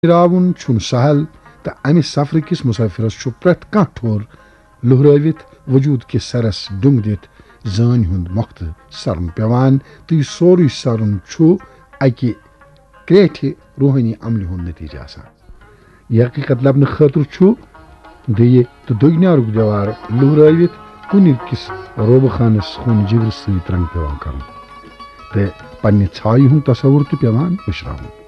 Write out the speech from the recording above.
रावुन छुन सहल तो अमि सफर किस मुसाफिरस छु प्रेत कह ठोर लुहरावित वजूद के सरस डुंग दित जान हुंद मख्त सरन पेवान तो यह सोरे सरन छु अकि क्रेठि रूहानी अमल हुंद नतीजा आसान। यह हकीकत लबन खतर छु दये तो दुगनारुक जवार लुहरावित कुन किस रोब खानस खुन जिगर सत रंग पेवान करन ते पन्ने छाई हुंद तसवुर तो पेवान उशरावन।